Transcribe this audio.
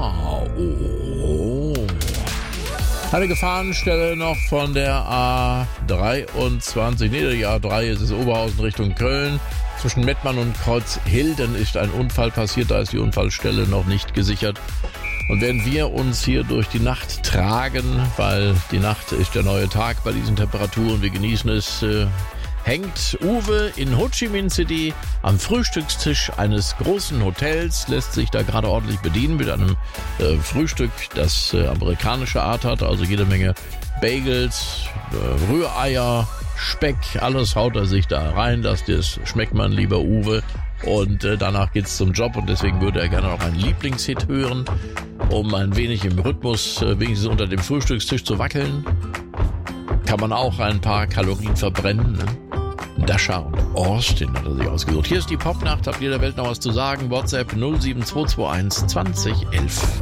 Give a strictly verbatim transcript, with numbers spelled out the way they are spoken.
A. Oh. Eine Gefahrenstelle noch von der A dreiundzwanzig, nee, die A drei ist es Oberhausen Richtung Köln. Zwischen Mettmann und Kreuzhilden ist ein Unfall passiert, da ist die Unfallstelle noch nicht gesichert. Und während wir uns hier durch die Nacht tragen, weil die Nacht ist der neue Tag bei diesen Temperaturen, wir genießen es, äh, hängt Uwe in Ho Chi Minh City am Frühstückstisch eines großen Hotels, lässt sich da gerade ordentlich bedienen mit einem äh, Frühstück, das äh, amerikanische Art hat, also jede Menge Bagels, äh, Rühreier, Speck, alles haut er sich da rein, das, das schmeckt man, lieber Uwe. Und äh, danach geht's zum Job und deswegen würde er gerne noch einen Lieblingshit hören, um ein wenig im Rhythmus äh, wenigstens unter dem Frühstückstisch zu wackeln. Kann man auch ein paar Kalorien verbrennen, ne? Dasha und Austin hat er sich ausgesucht. Hier ist die Popnacht. Habt ihr der Welt noch was zu sagen? WhatsApp null sieben zwei zwei eins zwanzig elf.